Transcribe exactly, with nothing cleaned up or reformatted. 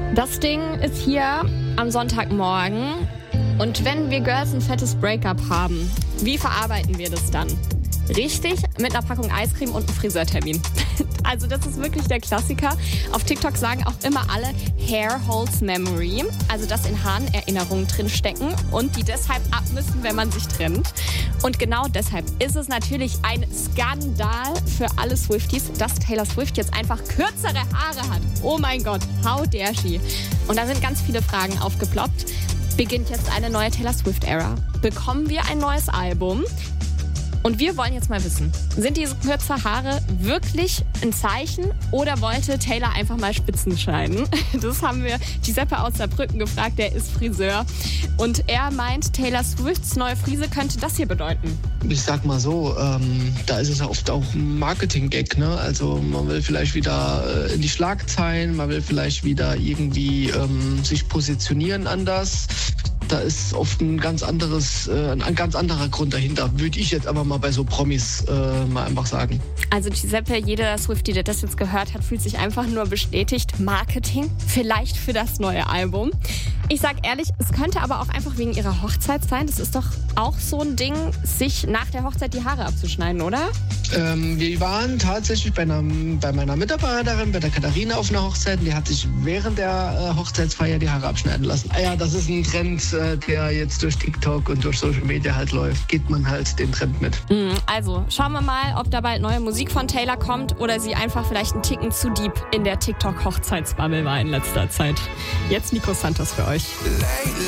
Das Ding ist hier am Sonntagmorgen. Und wenn wir Girls ein fettes Breakup haben, wie verarbeiten wir das dann? Richtig, mit einer Packung Eiscreme und einem Friseurtermin. Also das ist wirklich der Klassiker. Auf TikTok sagen auch immer alle Hair holds memory. Also dass in Haaren Erinnerungen drin stecken und die deshalb ab müssen, wenn man sich trennt. Und genau deshalb ist es natürlich ein Skandal für alle Swifties, dass Taylor Swift jetzt einfach kürzere Haare hat. Oh mein Gott, how dare she? Und da sind ganz viele Fragen aufgeploppt. Beginnt jetzt eine neue Taylor Swift-Ära? Bekommen wir ein neues Album? Und wir wollen jetzt mal wissen, sind diese kürzer Haare wirklich ein Zeichen oder wollte Taylor einfach mal Spitzen schneiden? Das haben wir Giuseppe aus Saarbrücken gefragt, der ist Friseur. Und er meint, Taylor Swifts neue Frise könnte das hier bedeuten. Ich sag mal so, ähm, da ist es ja oft auch ein Marketing-Gag, ne? Also man will vielleicht wieder äh, in die Schlagzeilen, man will vielleicht wieder irgendwie ähm, sich positionieren anders. Da ist oft ein ganz anderes, äh, ein ganz anderer Grund dahinter, würde ich jetzt aber mal bei so Promis äh, mal einfach sagen. Also Giuseppe, jeder Swiftie, der das jetzt gehört hat, fühlt sich einfach nur bestätigt. Marketing, vielleicht für das neue Album. Ich sag ehrlich, es könnte aber auch einfach wegen ihrer Hochzeit sein. Das ist doch auch so ein Ding, sich nach der Hochzeit die Haare abzuschneiden, oder? Ähm, wir waren tatsächlich bei, einer, bei meiner Mitarbeiterin, bei der Katharina auf einer Hochzeit. Die hat sich während der äh, Hochzeitsfeier die Haare abschneiden lassen. Ah ja, das ist ein Trend, äh, der jetzt durch TikTok und durch Social Media halt läuft. Geht man halt den Trend mit. Also, schauen wir mal, ob da bald neue Musik von Taylor kommt oder sie einfach vielleicht einen Ticken zu deep in der TikTok-Hochzeitsbubble war in letzter Zeit. Jetzt Nico Santos für euch.